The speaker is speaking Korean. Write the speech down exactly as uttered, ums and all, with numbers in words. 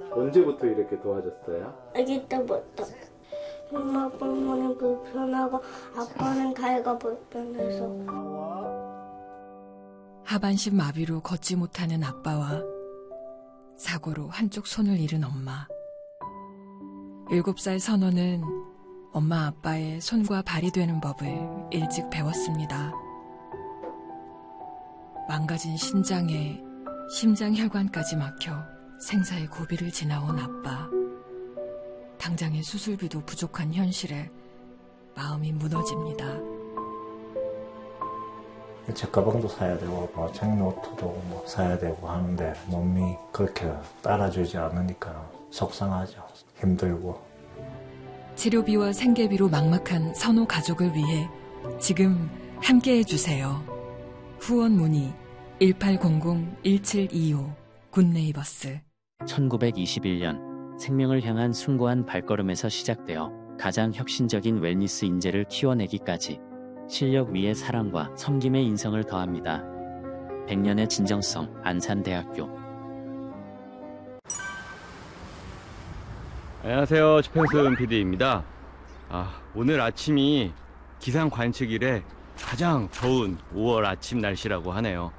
언제부터 이렇게 도와줬어요? 아기 때부터. 엄마 아빠는 불편하고 아빠는 다리가 불편해서. 하반신 마비로 걷지 못하는 아빠와 사고로 한쪽 손을 잃은 엄마. 일곱 살 선호는 엄마 아빠의 손과 발이 되는 법을 일찍 배웠습니다. 망가진 신장에 심장혈관까지 막혀 생사의 고비를 지나온 아빠. 당장의 수술비도 부족한 현실에 마음이 무너집니다. 책가방도 사야 되고 뭐 책노트도 뭐 사야 되고 하는데 몸이 그렇게 따라주지 않으니까 속상하죠. 힘들고. 치료비와 생계비로 막막한 선호 가족을 위해 지금 함께해 주세요. 후원 문의 일팔공공 일칠이오 굿네이버스. 천구백이십일 년 생명을 향한 숭고한 발걸음에서 시작되어 가장 혁신적인 웰니스 인재를 키워내기까지 실력 위에 사랑과 섬김의 인성을 더합니다. 백 년의 진정성 안산대학교. 안녕하세요. 집행수은 피디입니다. 아, 오늘 아침이 기상 관측일에 가장 더운 오월 아침 날씨라고 하네요.